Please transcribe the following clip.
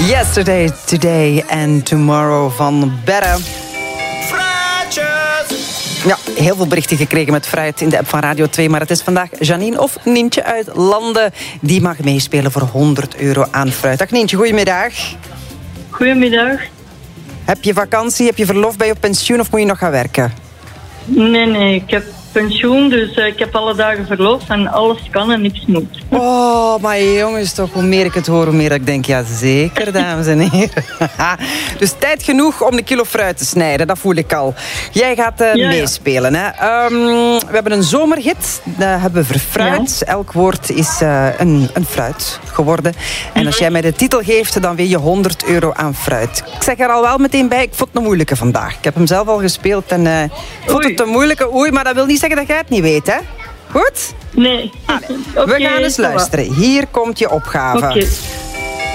Yesterday, Today and Tomorrow van Berre. Ja, heel veel berichten gekregen met fruit in de app van Radio 2. Maar het is vandaag Janine of Nientje uit Landen. Die mag meespelen voor €100 aan fruit. Dag Nientje, goedemiddag. Goedemiddag. Heb je vakantie, heb je verlof, ben je op pensioen of moet je nog gaan werken? Nee, ik heb pensioen, dus ik heb alle dagen verlof en alles kan en niks moet. Oh, maar jongens, toch, hoe meer ik het hoor, hoe meer ik denk, ja zeker, dames en heren. Dus tijd genoeg om de kilo fruit te snijden, dat voel ik al. Jij gaat meespelen, hè. We hebben een zomerhit, dat hebben we verfruit. Ja. Elk woord is een fruit geworden. En als jij mij de titel geeft, dan win je €100 aan fruit. Ik zeg er al wel meteen bij, ik vond het een moeilijke vandaag. Ik heb hem zelf al gespeeld en ik vond het een moeilijke. Oei, maar dat wil niet zeggen dat jij het niet weet, hè? Goed? Nee. We gaan eens luisteren. Hier komt je opgave. Okay.